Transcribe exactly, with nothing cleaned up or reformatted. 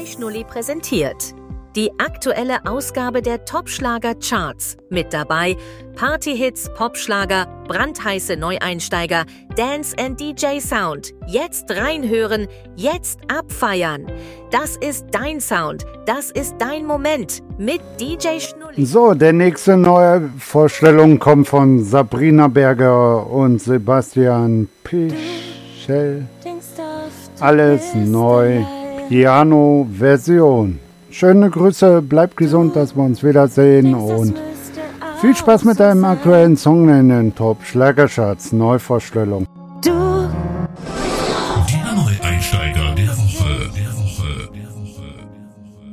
J Schnulli präsentiert die aktuelle Ausgabe der Top-Schlager-Charts. Mit dabei Party-Hits, Popschlager, brandheiße Neueinsteiger, Dance and D J Sound. Jetzt reinhören, jetzt abfeiern. Das ist dein Sound, das ist dein Moment mit D J Schnulli. So, der nächste neue Vorstellung kommt von Sabrina Berger und Sebastian Pichel. Alles neu, Piano-Version. Schöne Grüße, bleib gesund, dass wir uns wiedersehen und viel Spaß mit deinem aktuellen Song in den Top Schlagercharts Neuvorstellung.